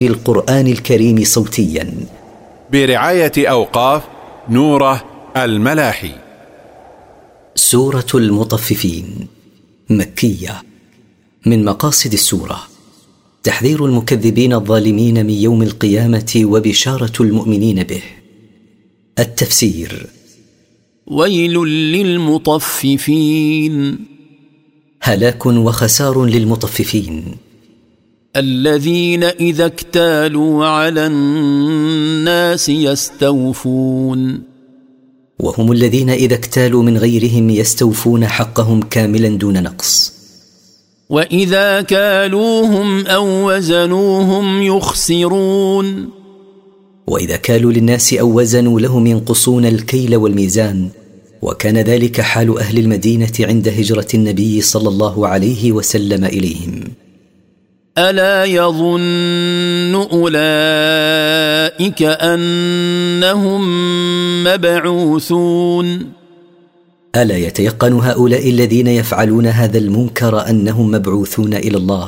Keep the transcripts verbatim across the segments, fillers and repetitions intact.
القرآن الكريم صوتيا برعاية أوقاف نوره الملاحي. سورة المطففين مكية. من مقاصد السورة تحذير المكذبين الظالمين من يوم القيامة وبشارة المؤمنين به. التفسير: ويل للمطففين، هلاك وخسار للمطففين، الذين إذا اكتالوا على الناس يستوفون، وهم الذين إذا اكتالوا من غيرهم يستوفون حقهم كاملا دون نقص، وإذا كالوهم أو وزنوهم يخسرون، وإذا كالوا للناس أو وزنوا لهم ينقصون الكيل والميزان. وكان ذلك حال أهل المدينة عند هجرة النبي صلى الله عليه وسلم إليهم. ألا يظن أولئك أنهم مبعوثون، ألا يتيقن هؤلاء الذين يفعلون هذا المنكر أنهم مبعوثون إلى الله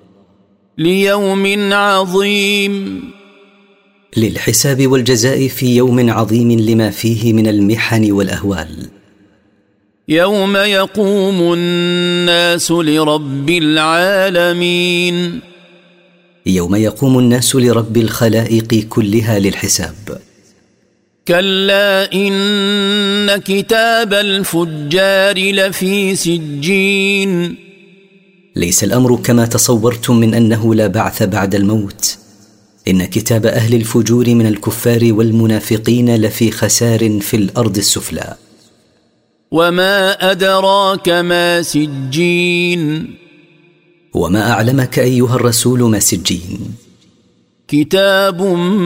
ليوم عظيم، للحساب والجزاء في يوم عظيم لما فيه من المحن والأهوال، يوم يقوم الناس لرب العالمين، يوم يقوم الناس لرب الخلائق كلها للحساب. كلا إن كتاب الفجار لفي سجين، ليس الأمر كما تصورتم من أنه لا بعث بعد الموت، إن كتاب أهل الفجور من الكفار والمنافقين لفي خسار في الأرض السفلى. وما أدراك ما سجين، وما أعلمك أيها الرسول ما سجين؟ كتاب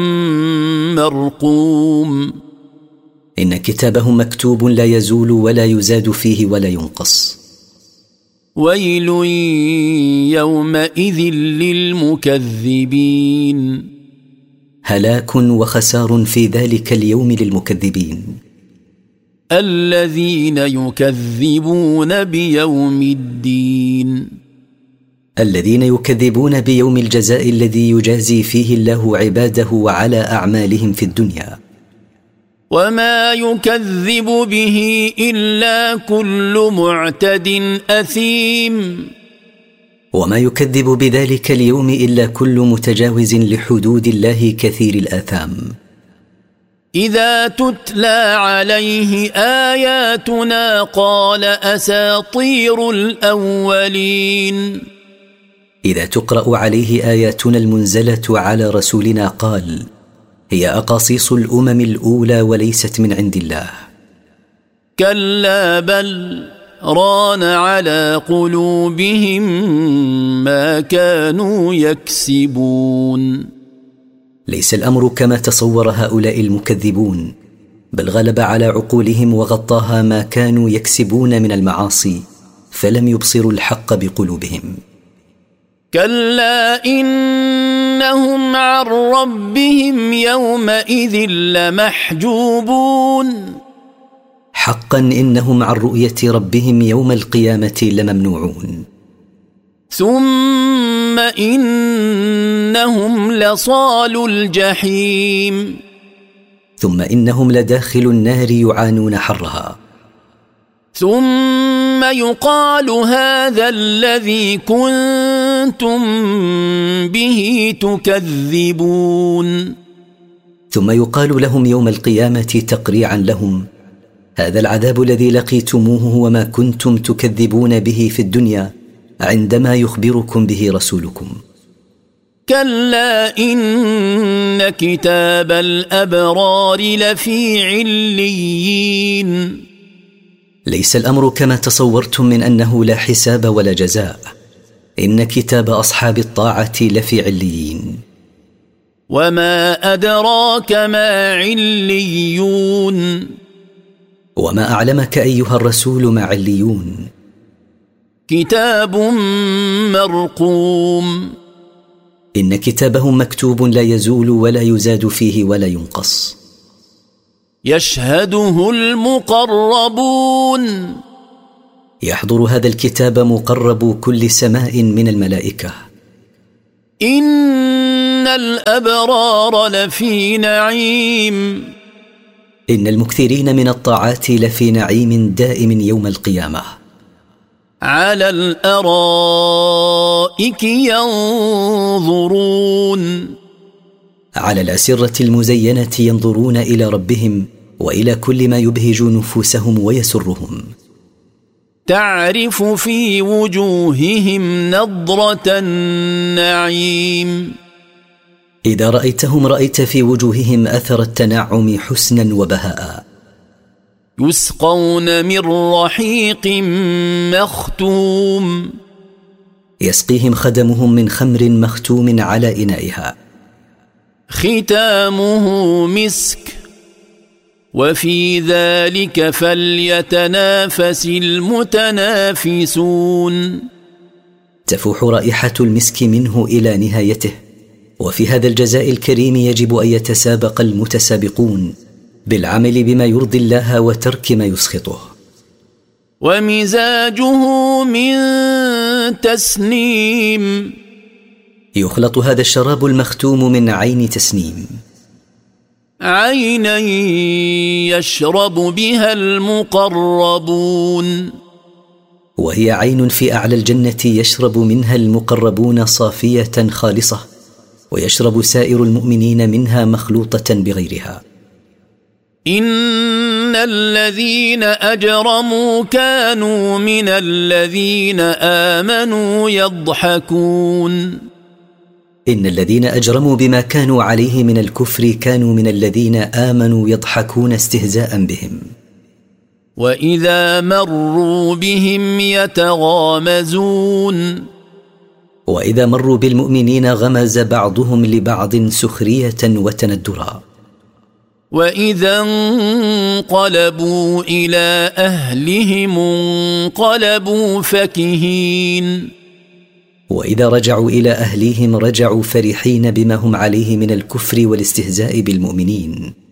مرقوم، إن كتابهم مكتوب لا يزول ولا يزاد فيه ولا ينقص. ويل يومئذ للمكذبين، هلاك وخسار في ذلك اليوم للمكذبين، الذين يكذبون بيوم الدين، الذين يكذبون بيوم الجزاء الذي يجازي فيه الله عباده على أعمالهم في الدنيا. وما يكذب به إلا كل معتد أثيم، وما يكذب بذلك اليوم إلا كل متجاوز لحدود الله كثير الآثام. إذا تتلى عليه آياتنا قال أساطير الأولين، إذا تقرأ عليه آياتنا المنزلة على رسولنا قال هي أقاصيص الأمم الأولى وليست من عند الله. كلا بل ران على قلوبهم ما كانوا يكسبون، ليس الأمر كما تصور هؤلاء المكذبون، بل غلب على عقولهم وغطاها ما كانوا يكسبون من المعاصي، فلم يبصروا الحق بقلوبهم. كلا إنهم عن ربهم يومئذ لمحجوبون، حقا إنهم عن رؤية ربهم يوم القيامة لممنوعون. ثم إنهم لصالوا الجحيم، ثم إنهم لداخل النار يعانون حرها. ثم يقال هذا الذي كنتم به تكذبون، ثم يقال لهم يوم القيامة تقريعا لهم هذا العذاب الذي لقيتموه وما كنتم تكذبون به في الدنيا عندما يخبركم به رسولكم. كلا إن كتاب الأبرار لفي عليين، ليس الأمر كما تصورتم من أنه لا حساب ولا جزاء، إن كتاب أصحاب الطاعة لفي عليين. وما أدراك ما عليون، وما أعلمك أيها الرسول ما عليون؟ كتاب مرقوم، إن كتابهم مكتوب لا يزول ولا يزاد فيه ولا ينقص. يشهده المقربون، يحضر هذا الكتاب مقرب كل سماء من الملائكة. إن الأبرار لفي نعيم. إن المكثرين من الطاعات لفي نعيم دائم يوم القيامة. على الأرائك ينظرون. على الأسرة المزينة ينظرون إلى ربهم وإلى كل ما يبهج نفوسهم ويسرهم. تعرف في وجوههم نضرة النعيم. إذا رأيتهم رأيت في وجوههم أثر التنعم حسنا وبهاء. يسقون من رحيق مختوم. يسقيهم خدمهم من خمر مختوم على إنائها. ختامه مسك وفي ذلك فليتنافس المتنافسون. تفوح رائحة المسك منه إلى نهايته، وفي هذا الجزاء الكريم يجب أن يتسابق المتسابقون بالعمل بما يرضي الله وترك ما يسخطه. ومزاجه من تسنيم. يخلط هذا الشراب المختوم من عين تسنيم. عينا يشرب بها المقربون. وهي عين في أعلى الجنة يشرب منها المقربون صافية خالصة، ويشرب سائر المؤمنين منها مخلوطة بغيرها. إن الذين أجرموا كانوا من الذين آمنوا يضحكون. إن الذين أجرموا بما كانوا عليه من الكفر كانوا من الذين آمنوا يضحكون استهزاء بهم. وإذا مروا بهم يتغامزون. وإذا مروا بالمؤمنين غمز بعضهم لبعض سخرية وتندرا. وإذا انقلبوا إلى أهلهم انقلبوا فكهين. وإذا رجعوا إلى أهليهم رجعوا فرحين بما هم عليه من الكفر والاستهزاء بالمؤمنين.